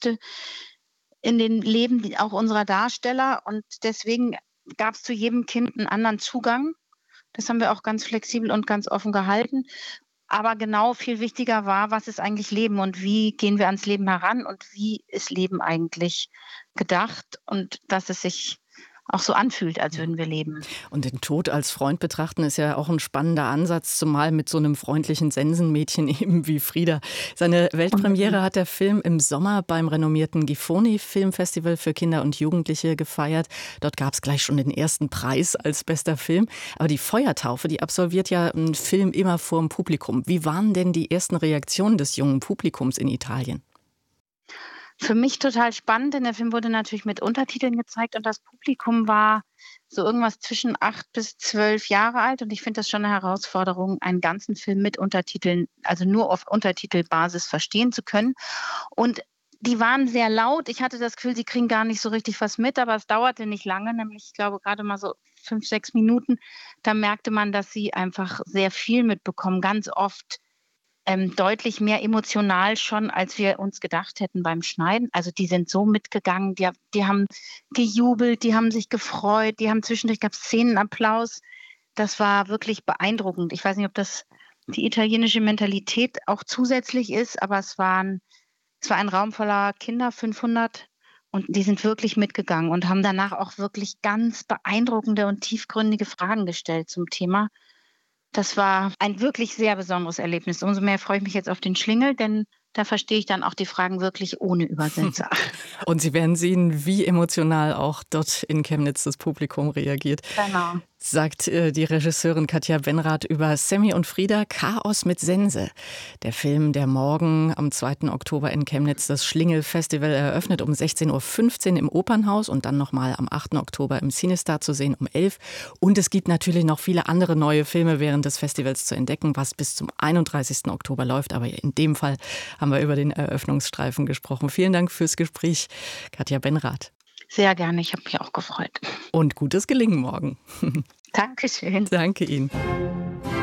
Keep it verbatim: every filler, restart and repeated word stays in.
musste in den Leben die auch unserer Darsteller und deswegen gab's zu jedem Kind 'n anderen Zugang. Das haben wir auch ganz flexibel und ganz offen gehalten. Aber genau viel wichtiger war, was ist eigentlich Leben und wie gehen wir ans Leben heran und wie ist Leben eigentlich gedacht und dass es sich auch so anfühlt, als Ja. würden wir leben. Und den Tod als Freund betrachten ist ja auch 'n spannender Ansatz, zumal mit so 'nem freundlichen Sensenmädchen eben wie Frida. Seine Weltpremiere Unbedingt. hat der Film im Sommer beim renommierten Gifoni Filmfestival für Kinder und Jugendliche gefeiert. Dort gab's gleich schon den ersten Preis als bester Film. Aber die Feuertaufe, die absolviert ja 'n Film immer vorm Publikum. Wie waren denn die ersten Reaktionen des jungen Publikums in Italien? Für mich total spannend, denn der Film wurde natürlich mit Untertiteln gezeigt und das Publikum war so irgendwas zwischen acht bis zwölf Jahre alt und ich finde das schon 'ne Herausforderung, einen ganzen Film mit Untertiteln, also nur auf Untertitelbasis verstehen zu können. Und die waren sehr laut. Ich hatte das Gefühl, sie kriegen gar nicht so richtig was mit, aber es dauerte nicht lange, nämlich ich glaube grade mal so fünf, sechs Minuten. Da merkte man, dass sie einfach sehr viel mitbekommen, ganz oft, ähm, deutlich mehr emotional schon, als wir uns gedacht hätten beim Schneiden. Also, die sind so mitgegangen, die ha die haben gejubelt, die haben sich gefreut, die haben zwischendurch gab's Szenenapplaus. Das war wirklich beeindruckend. Ich weiß nicht, ob das die italienische Mentalität auch zusätzlich ist, aber es waren es war ein Raum voller Kinder, fünfhundert, und die sind wirklich mitgegangen und haben danach auch wirklich ganz beeindruckende und tiefgründige Fragen gestellt zum Thema. Das war ein wirklich sehr besonderes Erlebnis. Umso mehr freue ich mich jetzt auf den Schlingel, denn da verstehe ich dann auch die Fragen wirklich ohne Übersetzer. Und Sie werden sehen, wie emotional auch dort in Chemnitz das Publikum reagiert, Genau. sagt, äh, die Regisseurin Katja Benrath über Sammy und Frida: Chaos mit Sense. Der Film, der morgen am zweiten Oktober in Chemnitz das Schlingel-Festival eröffnet, um sechzehn Uhr fünfzehn im Opernhaus und dann noch mal am achten Oktober im Cinestar zu sehen um elf. Und es gibt natürlich noch viele andere neue Filme während des Festivals zu entdecken, was bis zum einunddreißigsten Oktober läuft. Aber in dem Fall haben wir über den Eröffnungsstreifen gesprochen. Vielen Dank fürs Gespräch, Katja Benrath. Sehr gerne, ich habe mich auch gefreut. Und gutes Gelingen morgen. Dankeschön. Danke Ihnen.